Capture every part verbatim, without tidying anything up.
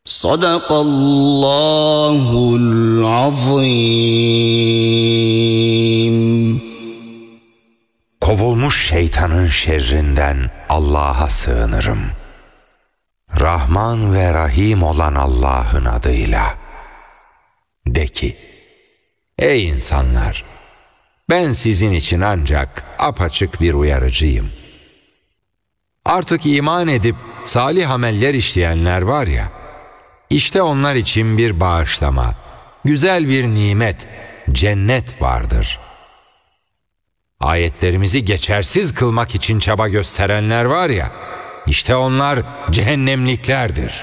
Sadakallahul azim. Kovulmuş şeytanın şerrinden Allah'a sığınırım. Rahman ve Rahim olan Allah'ın adıyla. De ki, ey insanlar! Ben sizin için ancak apaçık bir uyarıcıyım. Artık iman edip salih ameller işleyenler var ya, işte onlar için bir bağışlama, güzel bir nimet, cennet vardır. Ayetlerimizi geçersiz kılmak için çaba gösterenler var ya, işte onlar cehennemliklerdir.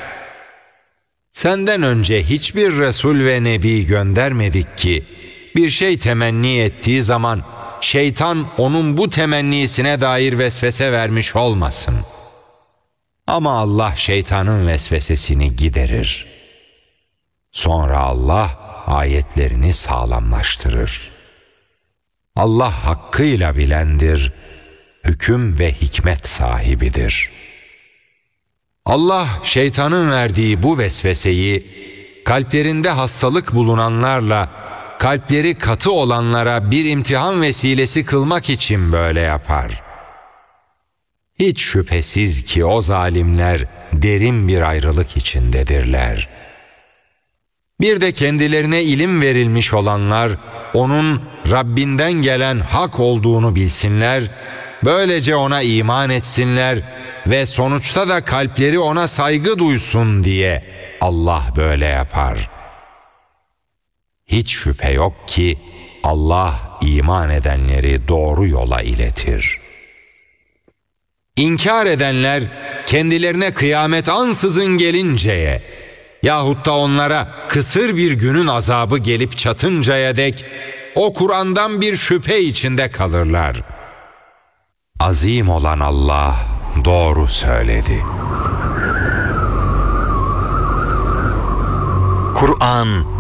Senden önce hiçbir Resul ve Nebi göndermedik ki, bir şey temenni ettiği zaman şeytan onun bu temennisine dair vesvese vermiş olmasın. Ama Allah şeytanın vesvesesini giderir. Sonra Allah ayetlerini sağlamlaştırır. Allah hakkıyla bilendir, hüküm ve hikmet sahibidir. Allah şeytanın verdiği bu vesveseyi kalplerinde hastalık bulunanlarla kalpleri katı olanlara bir imtihan vesilesi kılmak için böyle yapar. Hiç şüphesiz ki o zalimler derin bir ayrılık içindedirler. Bir de kendilerine ilim verilmiş olanlar onun Rabbinden gelen hak olduğunu bilsinler, böylece ona iman etsinler ve sonuçta da kalpleri ona saygı duysun diye Allah böyle yapar. Hiç şüphe yok ki Allah iman edenleri doğru yola iletir. İnkar edenler kendilerine kıyamet ansızın gelinceye yahut da onlara kısır bir günün azabı gelip çatıncaya dek o Kur'an'dan bir şüphe içinde kalırlar. Azim olan Allah doğru söyledi. Kur'an